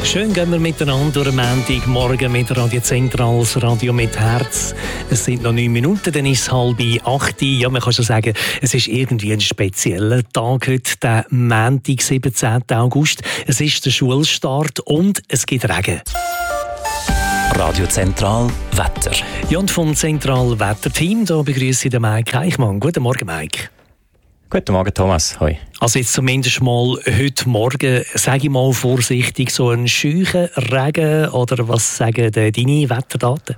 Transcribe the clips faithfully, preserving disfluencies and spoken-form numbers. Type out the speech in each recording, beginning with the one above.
Schön gehen wir miteinander durch den Montagmorgen mit Radio Zentral, das Radio mit Herz. Es sind noch neun Minuten, dann ist es halb acht. Ja, man kann schon sagen, es ist irgendwie ein spezieller Tag heute, der Montag, siebzehnten August. Es ist der Schulstart und es gibt Regen. Radio Zentral Wetter. Ja, und vom Zentral Wetterteam, da begrüße ich den Mike Eichmann. Guten Morgen, Mike. Guten Morgen, Thomas. Hoi. Also jetzt zumindest mal heute Morgen, sage ich mal vorsichtig, so ein scheuchen Regen, oder was sagen deine Wetterdaten?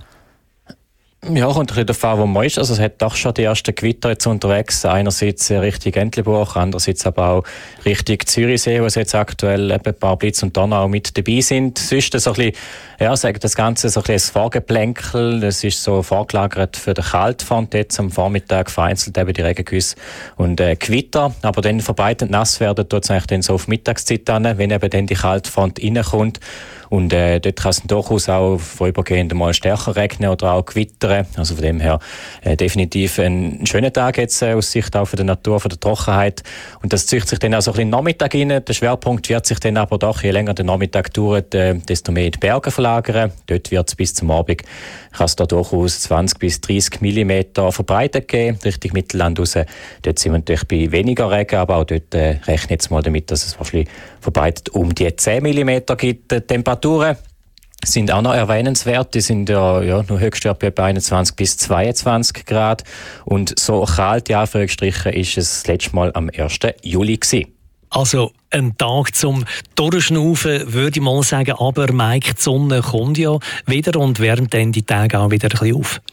Ja, kommt ein bisschen darauf an, wo man ist. Also es hat doch schon die ersten Gewitter jetzt unterwegs. Einerseits Richtung Entlebuch, andererseits aber auch Richtung Zürichsee, wo es jetzt aktuell ein paar Blitz und Donner auch mit dabei sind. Sonst so ein bisschen, ja, sagen das Ganze so ein bisschen ein Vorgeplänkel. Das ist so vorgelagert für den Kaltfront. Jetzt am Vormittag vereinzelt eben die Regengüsse und äh, Gewitter. Aber dann verbreitend nass werden tut es eigentlich dann so auf Mittagszeit an, wenn eben dann die Kaltfront reinkommt. Und äh, dort kann es durchaus auch vorübergehend mal stärker regnen oder auch gewittern. Also von dem her äh, definitiv ein schöner Tag jetzt äh, aus Sicht auch von der Natur, von der Trockenheit. Und das zieht sich dann auch so ein bisschen Nachmittag rein. Der Schwerpunkt wird sich dann aber doch, je länger der Nachmittag dauert, äh, desto mehr in die Berge verlagern. Dort wird es bis zum Abend, kann es da durchaus zwanzig bis dreißig Millimeter verbreitet geben, Richtung Mittelland raus. Dort sind wir natürlich bei weniger Regen, aber auch dort äh, rechnet es mal damit, dass es wahrscheinlich verbreitet um die zehn Millimeter gibt. Die Temperaturen sind auch noch erwähnenswert. Die sind ja, ja nur Höchstwerte bei einundzwanzig bis zweiundzwanzig Grad. Und so kalt, in Anführungsstrichen, ist es das letzte Mal am ersten Juli gewesen. Also ein Tag zum Durchschnaufen, würde ich mal sagen. Aber Mike, die Sonne kommt ja wieder und wärmt dann die Tage auch wieder ein bisschen auf.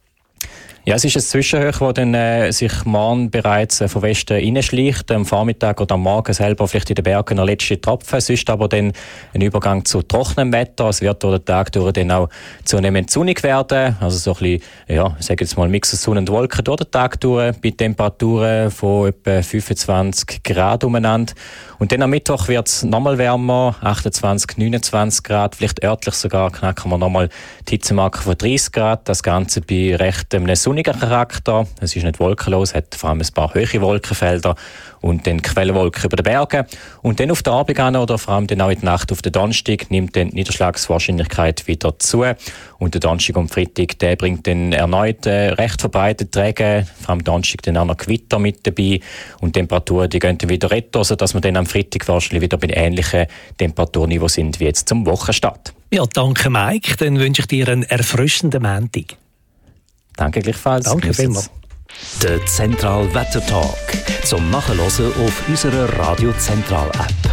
Ja, es ist ein Zwischenhoch, das dann, äh, sich morgen bereits äh, von Westen reinschleicht. Am Vormittag oder am Morgen selber vielleicht in den Bergen der letzte Tropfen. Sonst aber dann ein Übergang zu trockenem Wetter. Es wird durch den Tag durch dann auch zunehmend sonnig werden. Also so ein bisschen, ja, ich sage jetzt mal, Mix aus Sonne und Wolken durch den Tag durch, bei Temperaturen von etwa fünfundzwanzig Grad umeinander. Und dann am Mittwoch wird es nochmal wärmer, achtundzwanzig, neunundzwanzig Grad, vielleicht örtlich sogar knacken wir nochmal die Hitzemarke von dreißig Grad. Das Ganze bei recht einem sonnigen Charakter. Es ist nicht wolkenlos, hat vor allem ein paar hohe Wolkenfelder und dann Quellenwolken über den Bergen. Und dann auf den Abend an, oder vor allem dann auch in der Nacht auf den Donnerstag, nimmt dann die Niederschlagswahrscheinlichkeit wieder zu. Und der Donnerstag und Freitag, der bringt dann erneut äh, recht verbreitet Regen. Vor allem Donnerstag dann auch noch Gewitter mit dabei. Und die Temperaturen, die gehen dann wieder retro, sodass wir dann am Freitag wahrscheinlich wieder bei ähnlichen Temperaturniveau sind wie jetzt zum Wochenstart. Ja, danke Mike. Dann wünsche ich dir einen erfrischenden Montag. Danke gleichfalls. Danke vielmals. Der Zentral Wetter Talk zum Nachhören auf unserer Radio Zentral App.